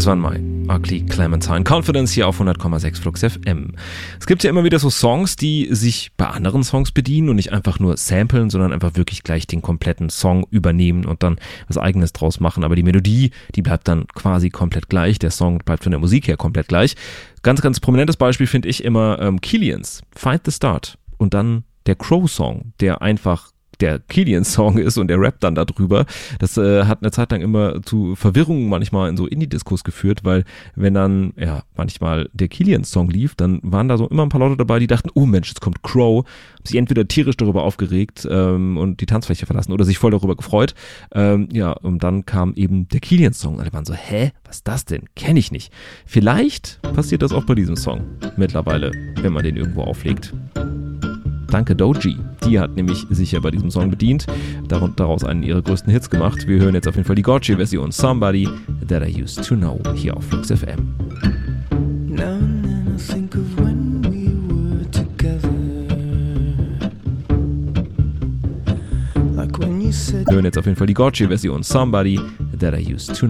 Das waren My Ugly Clementine. Confidence hier auf 100,6 Flux FM. Es gibt ja immer wieder so Songs, die sich bei anderen Songs bedienen und nicht einfach nur samplen, sondern einfach wirklich gleich den kompletten Song übernehmen und dann was Eigenes draus machen. Aber die Melodie, die bleibt dann quasi komplett gleich. Der Song bleibt von der Musik her komplett gleich. Ganz, ganz prominentes Beispiel finde ich immer Killians, Find the Start. Und dann der Crow-Song, der einfach der Killian-Song ist und der Rap dann darüber. Das hat eine Zeit lang immer zu Verwirrungen manchmal in so Indie-Discos geführt, weil wenn dann manchmal der Killian-Song lief, dann waren da so immer ein paar Leute dabei, die dachten, oh Mensch, jetzt kommt Crow, haben sich entweder tierisch darüber aufgeregt und die Tanzfläche verlassen oder sich voll darüber gefreut. Und dann kam eben der Killian-Song. Alle waren so, was ist das denn? Kenne ich nicht. Vielleicht passiert das auch bei diesem Song mittlerweile, wenn man den irgendwo auflegt. Danke Doji. Die hat nämlich sich ja bei diesem Song bedient, daraus einen ihrer größten Hits gemacht. Wir hören jetzt auf jeden Fall die Gotchi-Version Somebody That I Used to Know hier auf Flux FM. Now and then I think of when we were together. Like when you said. Wir hören jetzt auf jeden Fall die Gotchi-Version Somebody That I Used to Know.